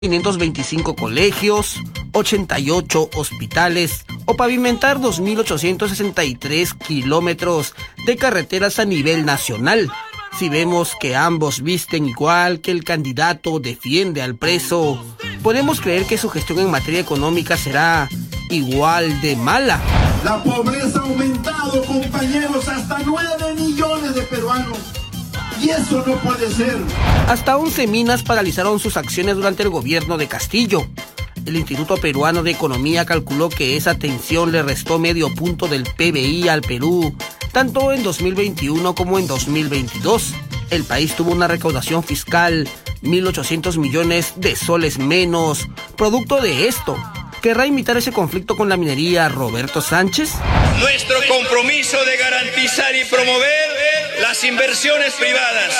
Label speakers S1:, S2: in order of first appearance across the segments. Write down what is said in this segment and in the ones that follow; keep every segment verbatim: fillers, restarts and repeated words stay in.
S1: quinientos veinticinco colegios, ochenta y ocho hospitales o pavimentar dos mil ochocientos sesenta y tres kilómetros de carreteras a nivel nacional. Si vemos que ambos visten igual, que el candidato defiende al preso, podemos creer que su gestión en materia económica será igual de mala.
S2: La pobreza ha aumentado, compañeros, hasta nueve millones de peruanos. Y eso no puede ser.
S1: Hasta once minas paralizaron sus acciones durante el gobierno de Castillo. El Instituto Peruano de Economía calculó que esa tensión le restó medio punto del P B I al Perú, tanto en dos mil veintiuno como en dos mil veintidós. El país tuvo una recaudación fiscal mil ochocientos millones de soles menos. Producto de esto, ¿querrá imitar ese conflicto con la minería Roberto Sánchez?
S3: Nuestro compromiso de garantizar y promover las inversiones privadas,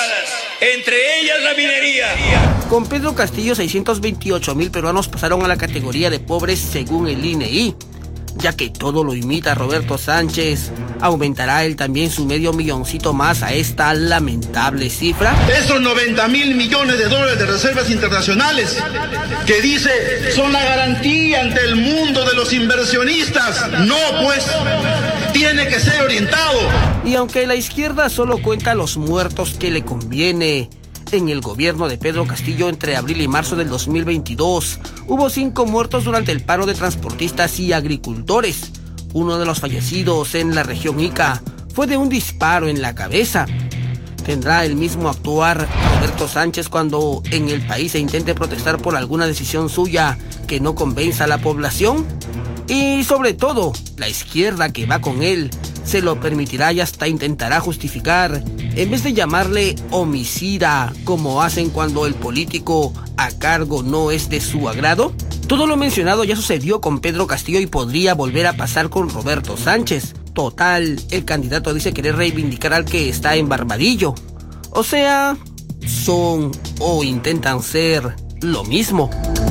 S3: entre ellas la minería.
S1: Con Pedro Castillo, seiscientos veintiocho mil peruanos pasaron a la categoría de pobres según el I N E I. Ya que todo lo imita Roberto Sánchez, ¿aumentará él también su medio milloncito más a esta lamentable cifra?
S2: Esos noventa mil millones de dólares de reservas internacionales que dice son la garantía ante el mundo de los inversionistas. No, pues, tiene que ser orientado.
S1: Y aunque la izquierda solo cuenta los muertos que le conviene, en el gobierno de Pedro Castillo entre abril y marzo del dos mil veintidós hubo cinco muertos durante el paro de transportistas y agricultores. Uno de los fallecidos en la región Ica fue de un disparo en la cabeza. ¿Tendrá el mismo actuar Roberto Sánchez cuando en el país se intente protestar por alguna decisión suya que no convenza a la población? Y sobre todo, la izquierda que va con él se lo permitirá y hasta intentará justificar, en vez de llamarle homicida, como hacen cuando el político a cargo no es de su agrado. Todo lo mencionado ya sucedió con Pedro Castillo y podría volver a pasar con Roberto Sánchez. Total, el candidato dice querer reivindicar al que está en Barbadillo. O sea, son o intentan ser lo mismo.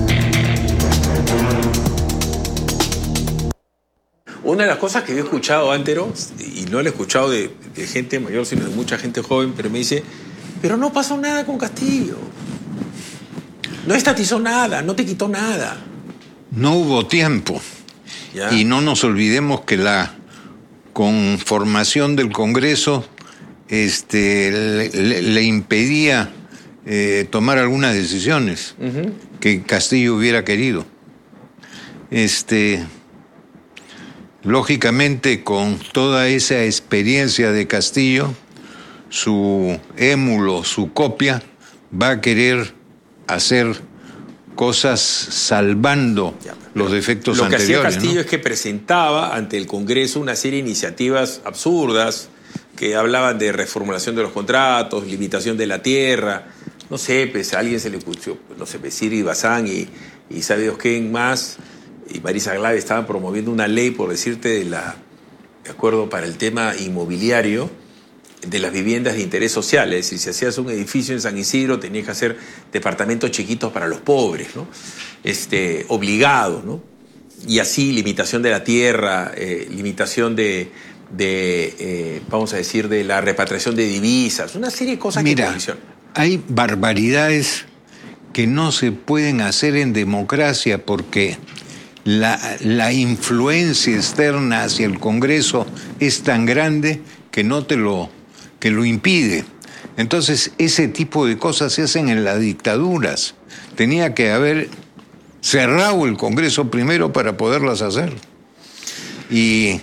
S4: Una de las cosas que yo he escuchado, Antero, y no lo he escuchado de, de gente mayor, sino de mucha gente joven, pero me dice, pero no pasó nada con Castillo. No estatizó nada, no te quitó nada.
S5: No hubo tiempo. ¿Ya? Y no nos olvidemos que la conformación del Congreso este, le, le, le impedía eh, tomar algunas decisiones uh-huh. que Castillo hubiera querido. Este... Lógicamente, con toda esa experiencia de Castillo, su émulo, su copia, va a querer hacer cosas salvando ya, los defectos
S4: lo
S5: anteriores.
S4: Lo que hacía Castillo, ¿no?,
S5: es
S4: que presentaba ante el Congreso una serie de iniciativas absurdas que hablaban de reformulación de los contratos, limitación de la tierra. No sé, pues a alguien se le escuchó, no sé, Siri Bazán y, y sabe Dios quién más, y Marisa Glave estaban promoviendo una ley, por decirte, de la, de acuerdo para el tema inmobiliario, de las viviendas de interés social. Es decir, si hacías un edificio en San Isidro, tenías que hacer departamentos chiquitos para los pobres, ¿no? Este, obligados, ¿no? Y así, limitación de la tierra, eh, limitación de, de eh, vamos a decir, de la repatriación de divisas, una serie de cosas.
S5: Mira,
S4: que condicionan.
S5: Hay barbaridades que no se pueden hacer en democracia porque La, la influencia externa hacia el Congreso es tan grande que no te lo, que lo impide. Entonces, ese tipo de cosas se hacen en las dictaduras. Tenía que haber cerrado el Congreso primero para poderlas hacer. Y,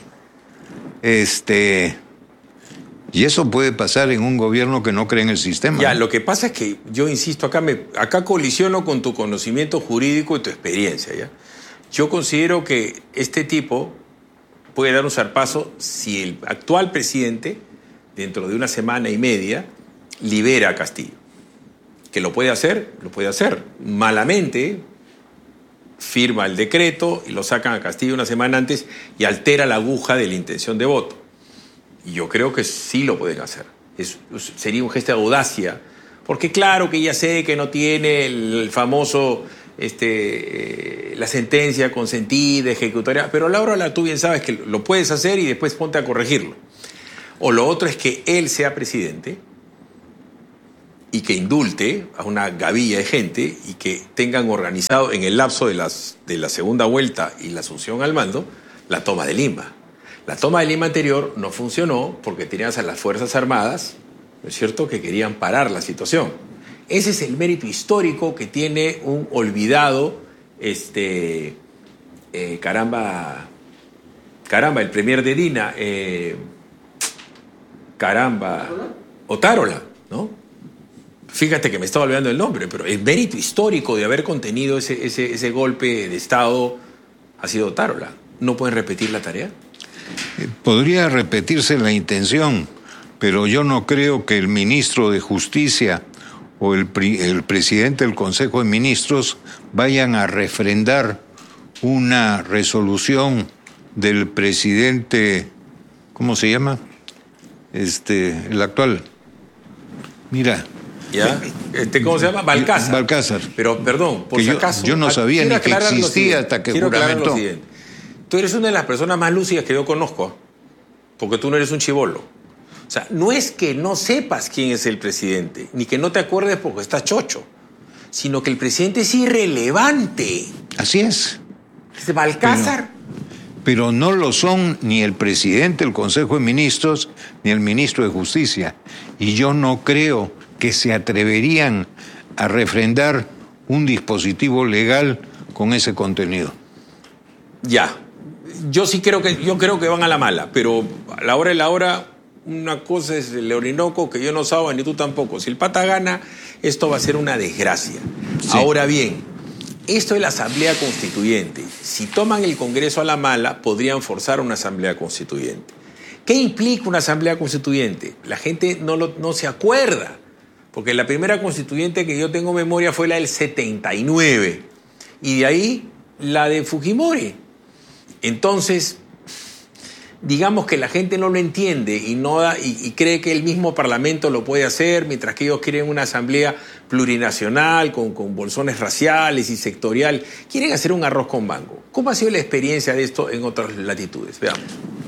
S5: este, y eso puede pasar en un gobierno que no cree en el sistema.
S4: Ya,
S5: ¿no?
S4: Lo que pasa es que yo insisto, acá, me, acá colisiono con tu conocimiento jurídico y tu experiencia, ¿ya? Yo considero que este tipo puede dar un zarpazo si el actual presidente, dentro de una semana y media, libera a Castillo. Que lo puede hacer, lo puede hacer. Malamente, firma el decreto y lo sacan a Castillo una semana antes y altera la aguja de la intención de voto. Y yo creo que sí lo pueden hacer. Es, sería un gesto de audacia. Porque claro que ya sé que no tiene el, el famoso... Este, eh, la sentencia consentida, ejecutoria, pero Laura, tú bien sabes que lo puedes hacer y después ponte a corregirlo. O lo otro es que él sea presidente y que indulte a una gavilla de gente y que tengan organizado en el lapso de, las, de la segunda vuelta y la asunción al mando la toma de Lima. La toma de Lima anterior no funcionó porque tenías a las Fuerzas Armadas, ¿no es cierto?, que querían parar la situación. Ese es el mérito histórico que tiene un olvidado, este, eh, caramba, caramba, el premier de Dina, eh, caramba, Otárola, ¿no? Fíjate que me estaba olvidando el nombre, pero el mérito histórico de haber contenido ese, ese, ese golpe de Estado ha sido Otárola. ¿No pueden repetir la tarea?
S5: Podría repetirse la intención, pero yo no creo que el ministro de Justicia o el, el presidente del Consejo de Ministros vayan a refrendar una resolución del presidente, ¿cómo se llama? Este, el actual. Mira.
S4: ¿Ya? Este, ¿Cómo se llama? Balcázar.
S5: Balcázar.
S4: Pero, perdón, por
S5: que
S4: si
S5: yo,
S4: acaso...
S5: Yo no sabía ni que existía hasta que
S4: quiero
S5: juramentó.
S4: Tú eres una de las personas más lúcidas que yo conozco, porque tú no eres un chibolo. O sea, no es que no sepas quién es el presidente, ni que no te acuerdes porque estás chocho, sino que el presidente es irrelevante.
S5: Así es.
S4: Es Balcázar.
S5: Pero, pero no lo son ni el presidente del Consejo de Ministros, ni el ministro de Justicia. Y yo no creo que se atreverían a refrendar un dispositivo legal con ese contenido.
S4: Ya. Yo sí creo que, yo creo que van a la mala, pero a la hora de la hora, una cosa es el Orinoco que yo no sabo ni tú tampoco. Si el pata gana, esto va a ser una desgracia. Sí. Ahora bien, esto es la Asamblea Constituyente. Si toman el Congreso a la mala, podrían forzar una Asamblea Constituyente. ¿Qué implica una Asamblea Constituyente? La gente no, lo, no se acuerda, porque la primera constituyente que yo tengo memoria fue la del setenta y nueve, y de ahí la de Fujimori. Entonces, digamos que la gente no lo entiende y, no da, y, y cree que el mismo Parlamento lo puede hacer, mientras que ellos quieren una asamblea plurinacional, con, con bolsones raciales y sectorial. Quieren hacer un arroz con mango. ¿Cómo ha sido la experiencia de esto en otras latitudes? Veamos.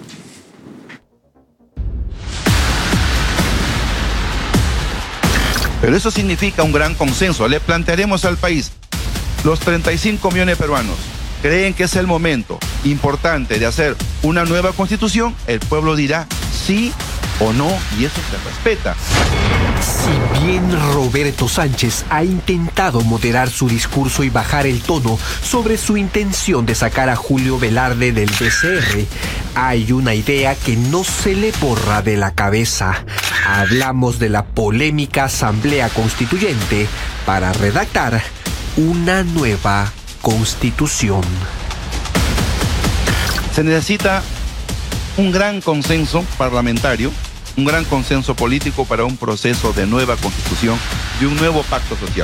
S6: Pero eso significa un gran consenso. Le plantearemos al país, los treinta y cinco millones de peruanos, ¿creen que es el momento importante de hacer una nueva constitución? El pueblo dirá sí o no, y eso se respeta.
S7: Si bien Roberto Sánchez ha intentado moderar su discurso y bajar el tono sobre su intención de sacar a Julio Velarde del P C R, hay una idea que no se le borra de la cabeza. Hablamos de la polémica Asamblea Constituyente para redactar una nueva Constitución.
S6: Se necesita un gran consenso parlamentario, un gran consenso político para un proceso de nueva Constitución y un nuevo pacto social.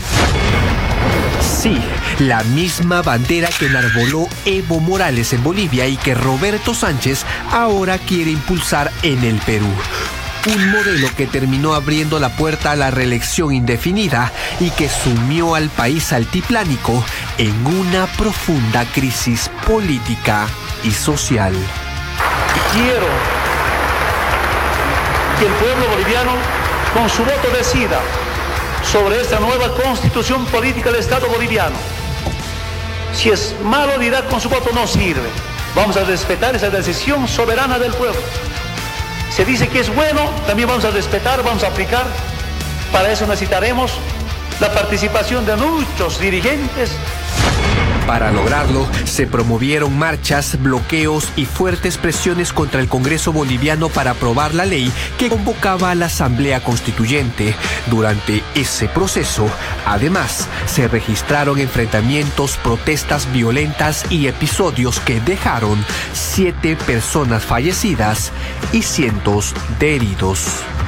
S7: Sí, la misma bandera que enarboló Evo Morales en Bolivia y que Roberto Sánchez ahora quiere impulsar en el Perú. Un modelo que terminó abriendo la puerta a la reelección indefinida y que sumió al país altiplánico en una profunda crisis política y social.
S8: Quiero que el pueblo boliviano con su voto decida sobre esta nueva constitución política del Estado boliviano. Si es malo, dirá con su voto no sirve. Vamos a respetar esa decisión soberana del pueblo. Se dice que es bueno, también vamos a respetar, vamos a aplicar. Para eso necesitaremos la participación de muchos dirigentes.
S7: Para lograrlo, se promovieron marchas, bloqueos y fuertes presiones contra el Congreso boliviano para aprobar la ley que convocaba a la Asamblea Constituyente. Durante ese proceso, además, se registraron enfrentamientos, protestas violentas y episodios que dejaron siete personas fallecidas y cientos de heridos.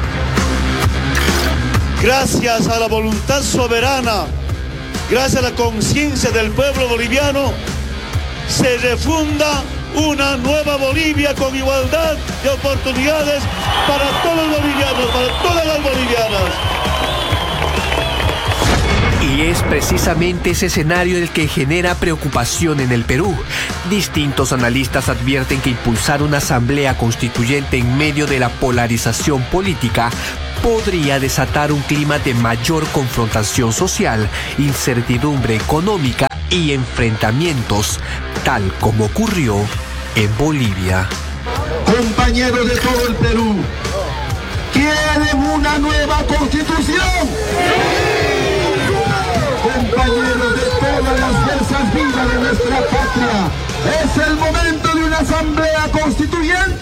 S9: Gracias a la voluntad soberana, gracias a la conciencia del pueblo boliviano, se refunda una nueva Bolivia con igualdad de oportunidades para todos los bolivianos, para todas las bolivianas.
S7: Y es precisamente ese escenario el que genera preocupación en el Perú. Distintos analistas advierten que impulsar una asamblea constituyente en medio de la polarización política podría desatar un clima de mayor confrontación social, incertidumbre económica y enfrentamientos, tal como ocurrió en Bolivia.
S10: Compañeros de todo el Perú, ¿quieren una nueva constitución? Compañeros de todas las fuerzas vivas de nuestra patria, ¿es el momento de una asamblea constituyente?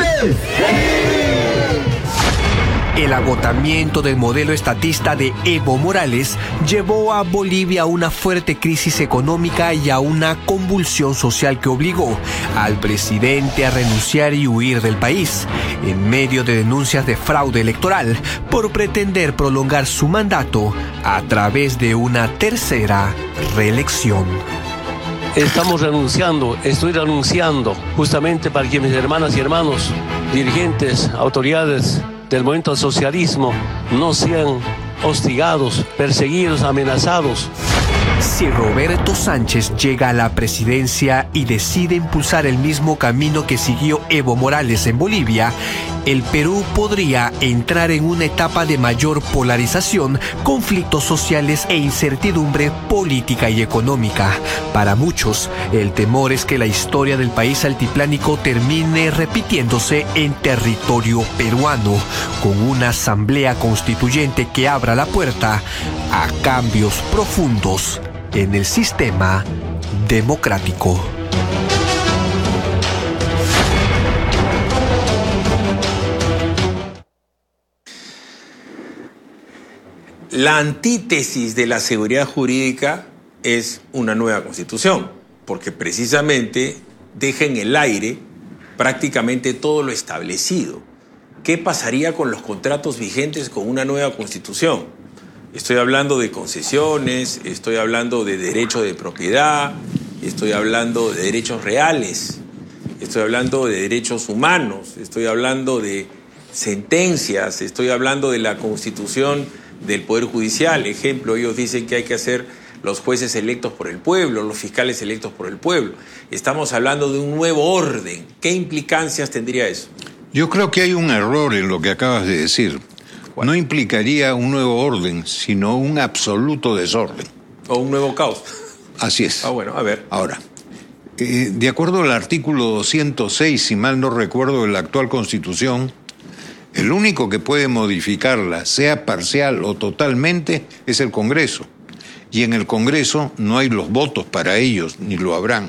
S7: El agotamiento del modelo estatista de Evo Morales llevó a Bolivia a una fuerte crisis económica y a una convulsión social que obligó al presidente a renunciar y huir del país, en medio de denuncias de fraude electoral por pretender prolongar su mandato a través de una tercera reelección.
S8: Estamos renunciando, estoy renunciando justamente para que mis hermanas y hermanos, dirigentes, autoridades del movimiento al socialismo no sean hostigados, perseguidos, amenazados.
S7: Si Roberto Sánchez llega a la presidencia y decide impulsar el mismo camino que siguió Evo Morales en Bolivia, el Perú podría entrar en una etapa de mayor polarización, conflictos sociales e incertidumbre política y económica. Para muchos, el temor es que la historia del país altiplánico termine repitiéndose en territorio peruano, con una asamblea constituyente que abra la puerta a cambios profundos en el sistema democrático.
S4: La antítesis de la seguridad jurídica es una nueva constitución, porque precisamente deja en el aire prácticamente todo lo establecido. ¿Qué pasaría con los contratos vigentes con una nueva constitución? Estoy hablando de concesiones, estoy hablando de derecho de propiedad, estoy hablando de derechos reales, estoy hablando de derechos humanos, estoy hablando de sentencias, estoy hablando de la constitución del Poder Judicial. Ejemplo, ellos dicen que hay que hacer los jueces electos por el pueblo, los fiscales electos por el pueblo. Estamos hablando de un nuevo orden. ¿Qué implicancias tendría eso?
S5: Yo creo que hay un error en lo que acabas de decir.
S4: ¿Cuál?
S5: No implicaría un nuevo orden, sino un absoluto desorden.
S4: ¿O un nuevo caos?
S5: Así es.
S4: Ah, bueno, a ver.
S5: Ahora, eh, de acuerdo al artículo doscientos seis, si mal no recuerdo, de la actual Constitución, el único que puede modificarla, sea parcial o totalmente, es el Congreso. Y en el Congreso no hay los votos para ellos, ni lo habrán.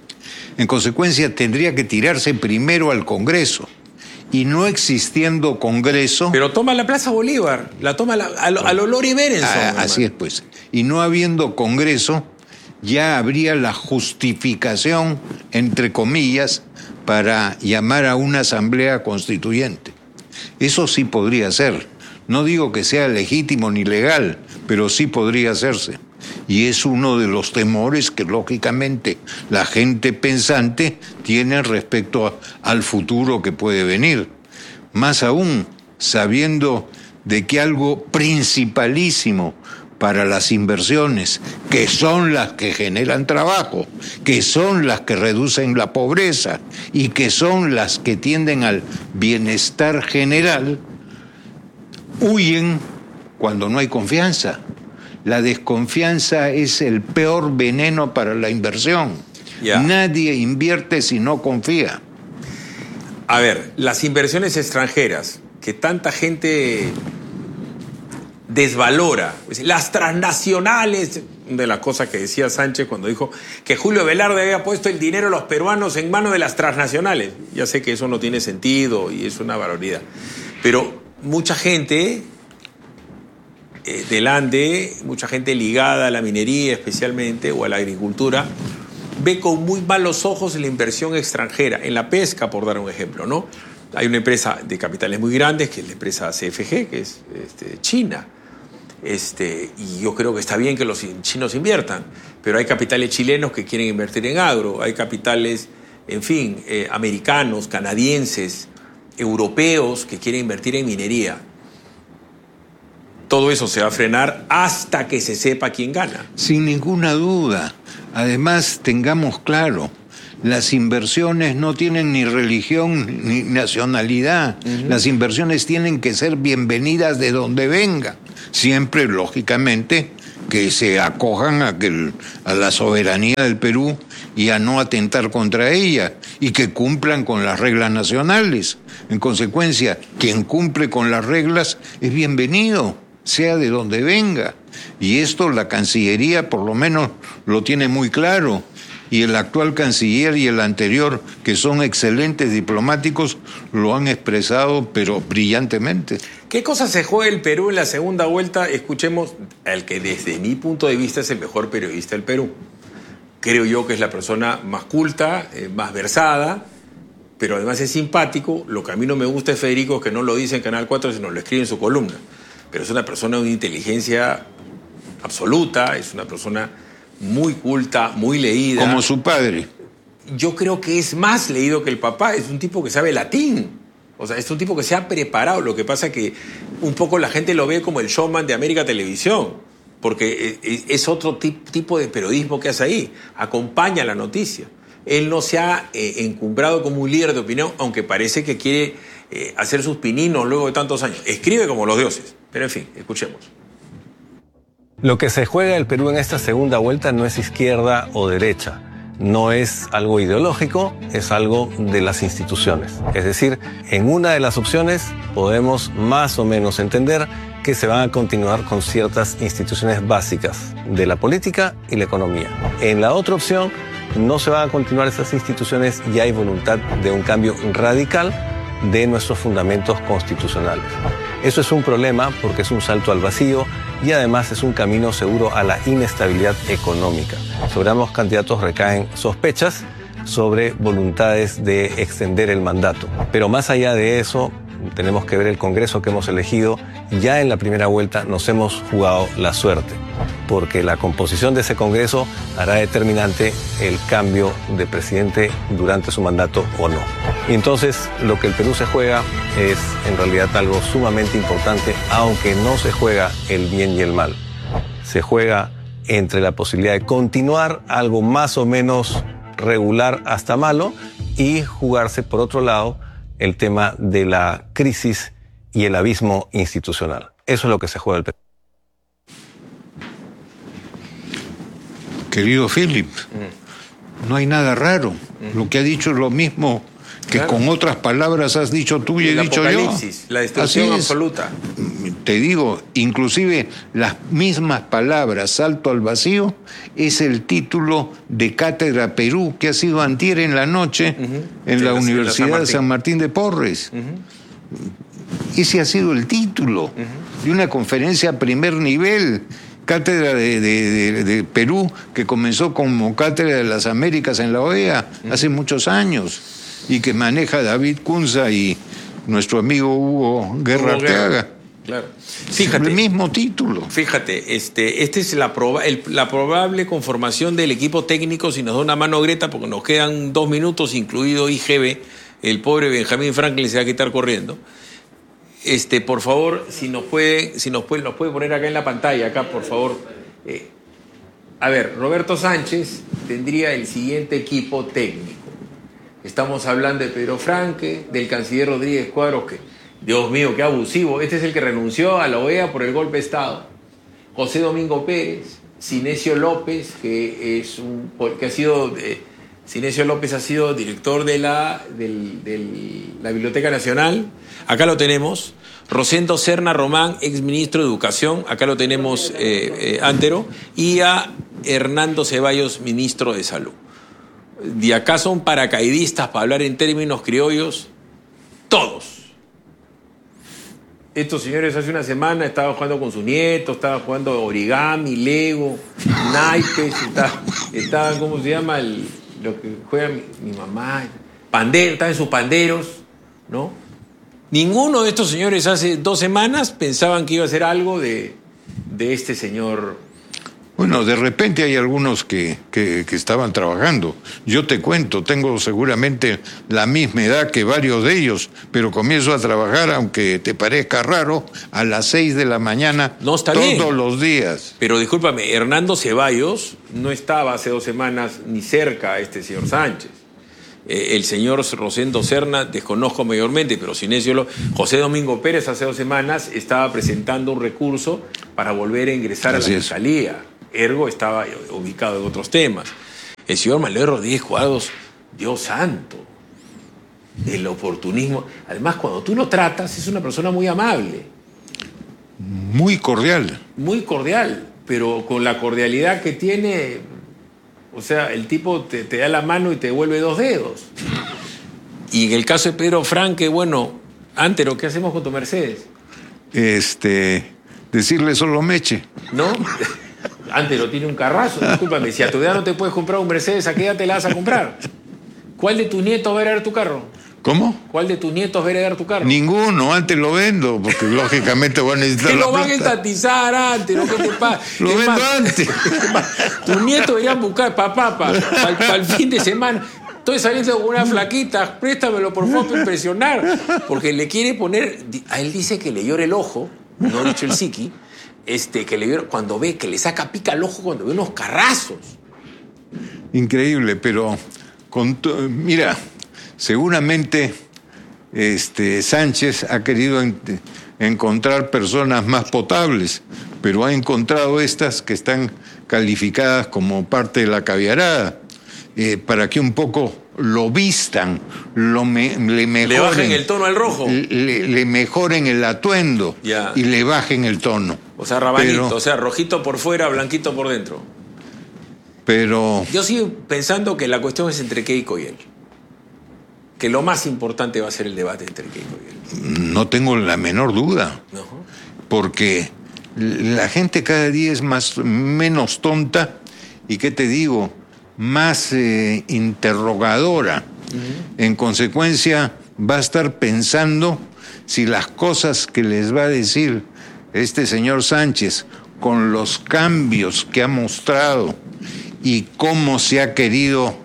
S5: En consecuencia, tendría que tirarse primero al Congreso. Y no existiendo Congreso...
S4: Pero toma la Plaza Bolívar, la toma la, al, al olor y Berenson.
S5: Ah, así es, pues. Y no habiendo Congreso, ya habría la justificación, entre comillas, para llamar a una asamblea constituyente. Eso sí podría ser. No digo que sea legítimo ni legal, pero sí podría hacerse. Y es uno de los temores que, lógicamente, la gente pensante tiene respecto a, al futuro que puede venir. Más aún, sabiendo de que algo principalísimo para las inversiones, que son las que generan trabajo, que son las que reducen la pobreza y que son las que tienden al bienestar general, huyen cuando no hay confianza. La desconfianza es el peor veneno para la inversión. Yeah. Nadie invierte si no confía.
S4: A ver, las inversiones extranjeras, que tanta gente desvalora, las transnacionales, de las cosas que decía Sánchez cuando dijo que Julio Velarde había puesto el dinero de los peruanos en manos de las transnacionales. Ya sé que eso no tiene sentido y es una barbaridad, pero mucha gente eh, del Ande, mucha gente ligada a la minería especialmente o a la agricultura, ve con muy malos ojos la inversión extranjera, en la pesca, por dar un ejemplo, ¿no? Hay una empresa de capitales muy grandes, que es la empresa C F G, que es este, China. Este, y yo creo que está bien que los chinos inviertan, pero hay capitales chilenos que quieren invertir en agro, hay capitales, en fin, eh, americanos, canadienses, europeos que quieren invertir en minería. Todo eso se va a frenar hasta que se sepa quién gana.
S5: Sin ninguna duda. Además, tengamos claro, las inversiones no tienen ni religión ni nacionalidad. Uh-huh. Las inversiones tienen que ser bienvenidas de donde venga. Siempre, lógicamente, que se acojan a, que el, a la soberanía del Perú y a no atentar contra ella, y que cumplan con las reglas nacionales. En consecuencia, quien cumple con las reglas es bienvenido, sea de donde venga. Y esto la Cancillería por lo menos lo tiene muy claro. Y el actual canciller y el anterior, que son excelentes diplomáticos, lo han expresado, pero brillantemente.
S4: ¿Qué cosa se juega el Perú en la segunda vuelta? Escuchemos al que desde mi punto de vista es el mejor periodista del Perú. Creo yo que es la persona más culta, eh, más versada, pero además es simpático. Lo que a mí no me gusta es Federico, que no lo dice en Canal cuatro, sino lo escribe en su columna. Pero es una persona de una inteligencia absoluta, es una persona muy culta, muy leída.
S5: Como su padre.
S4: Yo creo que es más leído que el papá, es un tipo que sabe latín. O sea, es un tipo que se ha preparado. Lo que pasa es que un poco la gente lo ve como el showman de América Televisión, porque es otro tipo de periodismo que hace ahí, acompaña la noticia. Él no se ha eh, encumbrado como un líder de opinión, aunque parece que quiere eh, hacer sus pininos luego de tantos años. Escribe como los dioses, pero en fin, escuchemos.
S11: Lo que se juega el Perú en esta segunda vuelta no es izquierda o derecha, no es algo ideológico, es algo de las instituciones. Es decir, en una de las opciones podemos más o menos entender que se van a continuar con ciertas instituciones básicas de la política y la economía. En la otra opción no se van a continuar esas instituciones y hay voluntad de un cambio radical de nuestros fundamentos constitucionales. Eso es un problema porque es un salto al vacío y además es un camino seguro a la inestabilidad económica. Sobre ambos candidatos recaen sospechas sobre voluntades de extender el mandato. Pero más allá de eso, tenemos que ver el Congreso que hemos elegido. Ya en la primera vuelta nos hemos jugado la suerte, porque la composición de ese Congreso hará determinante el cambio de presidente durante su mandato o no. Y entonces lo que el Perú se juega es en realidad algo sumamente importante, aunque no se juega el bien y el mal. Se juega entre la posibilidad de continuar algo más o menos regular hasta malo y jugarse por otro lado el tema de la crisis y el abismo institucional. Eso es lo que se juega el Perú.
S5: Querido Philip, mm. no hay nada raro. Mm. Lo que ha dicho es lo mismo que claro. con otras palabras has dicho tú y he dicho yo.
S4: La destrucción absoluta.
S5: Te digo, inclusive las mismas palabras, salto al vacío, es el título de Cátedra Perú que ha sido antier en la noche uh-huh. en sí, la, la Universidad San de San Martín de Porres. Uh-huh. Ese ha sido el título uh-huh. de una conferencia a primer nivel. Cátedra de, de, de, de Perú, que comenzó como Cátedra de las Américas en la O E A uh-huh. hace muchos años, y que maneja David Kunza y nuestro amigo Hugo Guerra Arteaga.
S4: Claro. Fíjate,
S5: el mismo título.
S4: Fíjate, este, este es la, proba, el, la probable conformación del equipo técnico, si nos da una mano Greta, porque nos quedan dos minutos, incluido I G B, el pobre Benjamín Franklin se va a quitar corriendo. Este, por favor, si nos puede, si nos puede, nos puede poner acá en la pantalla, acá, por favor. Eh, a ver, Roberto Sánchez tendría el siguiente equipo técnico. Estamos hablando de Pedro Franque, del canciller Rodríguez Cuadros, que, Dios mío, qué abusivo. Este es el que renunció a la O E A por el golpe de Estado. José Domingo Pérez, Sinesio López, que es un, que ha sido, eh, Sinesio López ha sido director de la, del, del, la Biblioteca Nacional. Acá lo tenemos. Rosendo Serna Román, exministro de Educación. Acá lo tenemos, eh, eh, Antero. Y a Hernando Ceballos, ministro de Salud. De acá son paracaidistas, para hablar en términos criollos, todos. Estos señores hace una semana estaban jugando con sus nietos, estaban jugando origami, Lego, naipes, estaban, estaban ¿cómo se llama? El, lo que juega mi, mi mamá, pandero, estaban en sus panderos, ¿no? Ninguno de estos señores hace dos semanas pensaban que iba a ser algo de, de este señor.
S5: Bueno, de repente hay algunos que, que, que estaban trabajando. Yo te cuento, tengo seguramente la misma edad que varios de ellos, pero comienzo a trabajar, aunque te parezca raro, a las seis de la mañana
S4: no, está
S5: todos
S4: bien.
S5: los días.
S4: Pero discúlpame, Hernando Ceballos no estaba hace dos semanas ni cerca a este señor Sánchez. Eh, el señor Rosendo Serna, desconozco mayormente, pero Sinéciolo, José Domingo Pérez hace dos semanas estaba presentando un recurso para volver a ingresar Así a la es. Fiscalía. Ergo estaba ubicado en otros temas. El señor Manuel Rodríguez Cuadros, Dios santo, el oportunismo. Además, cuando tú lo tratas, es una persona muy amable.
S5: Muy cordial.
S4: Muy cordial, pero con la cordialidad que tiene, o sea, el tipo te, te da la mano y te devuelve dos dedos. Y en el caso de Pedro Franque, bueno, Antero, ¿qué hacemos con tu Mercedes?
S5: Este, decirle solo meche.
S4: ¿No? Antero tiene un carrazo, discúlpame, si a tu edad no te puedes comprar un Mercedes, ¿a qué edad te la vas a comprar? ¿Cuál de tus nietos va a heredar tu carro?
S5: ¿Cómo?
S4: ¿Cuál de tus nietos va a heredar tu carro?
S5: Ninguno, antes lo vendo, porque lógicamente van a necesitar
S4: ¿Qué
S5: la
S4: lo van a
S5: plata.
S4: estatizar antes? ¿No? ¿Qué te pasa?
S5: Lo
S4: es
S5: vendo
S4: más,
S5: antes.
S4: Tus nietos deberían buscar papá para pa, pa el fin de semana. Estoy saliendo con una flaquita, préstamelo por favor para impresionar. Porque le quiere poner, a él dice que le llora el ojo, no dicho el psiqui, este, que le llora cuando ve, que le saca pica el ojo cuando ve unos carrazos.
S5: Increíble, pero con mira, seguramente este, Sánchez ha querido en encontrar personas más potables, pero ha encontrado estas que están calificadas como parte de la caviarada, eh, para que un poco lo vistan, lo me, le mejoren.
S4: Le bajen el tono al rojo.
S5: Le, le mejoren el atuendo
S4: ya.
S5: Y le bajen el tono.
S4: O sea, rabanito,
S5: pero,
S4: o sea, rojito por fuera, blanquito por dentro.
S5: Pero...
S4: Yo sigo pensando que la cuestión es entre Keiko y él. Que lo más importante va a ser el debate entre Keiko y él.
S5: No tengo la menor duda.
S4: No.
S5: Porque la gente cada día es más, menos tonta y, ¿qué te digo?, más eh, interrogadora. Uh-huh. En consecuencia, va a estar pensando si las cosas que les va a decir este señor Sánchez, con los cambios que ha mostrado y cómo se ha querido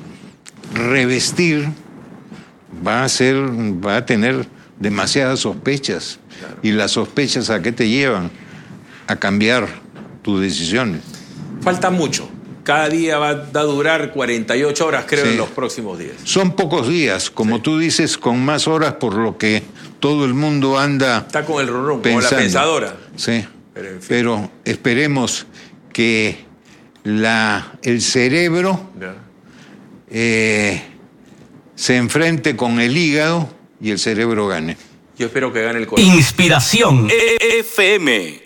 S5: revestir, va a ser, va a tener demasiadas sospechas. Claro. ¿Y las sospechas a qué te llevan? A cambiar tus decisiones.
S4: Falta mucho. Cada día va a durar cuarenta y ocho horas, creo, sí. En los próximos días.
S5: Son pocos días, como sí. Tú dices, con más horas, por lo que todo el mundo anda
S4: Está con el rum, como la pensadora.
S5: Sí, pero, en fin. Pero esperemos que la, el cerebro eh, se enfrente con el hígado y el cerebro gane.
S4: Yo espero que gane el corazón.
S12: Inspiración F M.